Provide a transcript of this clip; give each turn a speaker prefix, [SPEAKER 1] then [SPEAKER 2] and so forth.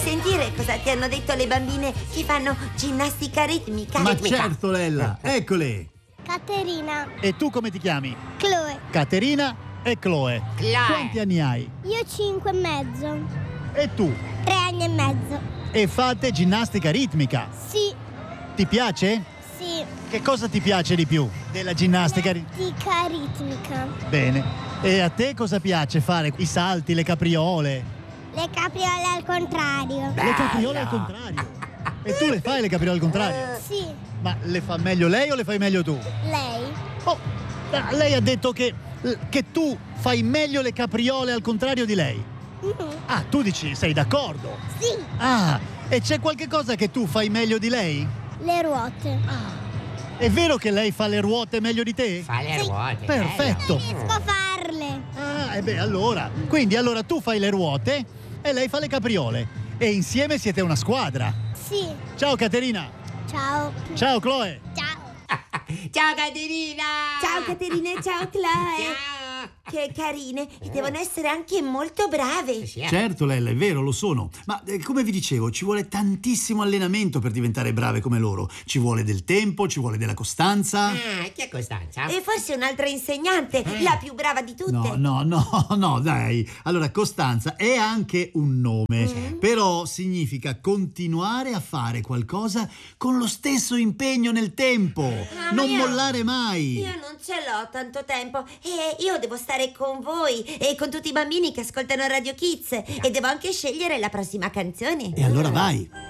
[SPEAKER 1] sentire cosa ti hanno detto le bambine che fanno ginnastica ritmica?
[SPEAKER 2] Ma certo, Lella, eccole.
[SPEAKER 3] Caterina.
[SPEAKER 2] E tu come ti chiami?
[SPEAKER 3] Chloe.
[SPEAKER 2] Caterina e Chloe. Quanti anni hai?
[SPEAKER 3] Io 5 e mezzo.
[SPEAKER 2] E tu?
[SPEAKER 3] 3 anni e mezzo.
[SPEAKER 2] E fate ginnastica ritmica?
[SPEAKER 3] Sì.
[SPEAKER 2] Ti piace?
[SPEAKER 3] Sì.
[SPEAKER 2] Che cosa ti piace di più della ginnastica
[SPEAKER 3] Ginnastica ritmica.
[SPEAKER 2] Bene. E a te cosa piace fare? I salti, le capriole?
[SPEAKER 3] Le capriole al contrario.
[SPEAKER 2] Le capriole al contrario. E tu le fai le capriole al contrario?
[SPEAKER 3] Sì.
[SPEAKER 2] Ma le fa meglio lei o le fai meglio tu?
[SPEAKER 3] Lei.
[SPEAKER 2] Oh, lei ha detto che tu fai meglio le capriole al contrario di lei. Ah, tu dici, sei d'accordo?
[SPEAKER 3] Sì.
[SPEAKER 2] Ah, e c'è qualche cosa che tu fai meglio di lei?
[SPEAKER 3] Le ruote.
[SPEAKER 2] È vero che lei fa le ruote meglio di te?
[SPEAKER 4] Fa le ruote.
[SPEAKER 2] Perfetto.
[SPEAKER 3] Non riesco a farle.
[SPEAKER 2] Ah, e beh, allora. Quindi allora tu fai le ruote e lei fa le capriole. E insieme siete una squadra.
[SPEAKER 3] Sì.
[SPEAKER 2] Ciao Caterina.
[SPEAKER 3] Ciao.
[SPEAKER 2] Ciao Chloe.
[SPEAKER 3] Ciao.
[SPEAKER 4] Ciao Caterina!
[SPEAKER 1] Ciao Caterina e ciao Chloe.
[SPEAKER 4] Ciao!
[SPEAKER 1] Che carine, e devono essere anche molto brave.
[SPEAKER 4] Sì,
[SPEAKER 2] Certo, Lella, è vero, lo sono. Ma come vi dicevo, ci vuole tantissimo allenamento per diventare brave come loro. Ci vuole del tempo, ci vuole della costanza.
[SPEAKER 4] chi è Costanza?
[SPEAKER 1] E forse un'altra insegnante, la più brava di tutte.
[SPEAKER 2] No, dai. Allora, Costanza è anche un nome, però significa continuare a fare qualcosa con lo stesso impegno nel tempo. Non mollare mai.
[SPEAKER 1] Io non ce l'ho tanto tempo e io devo stare con voi e con tutti i bambini che ascoltano Radio Kids e devo anche scegliere la prossima canzone.
[SPEAKER 2] E allora vai.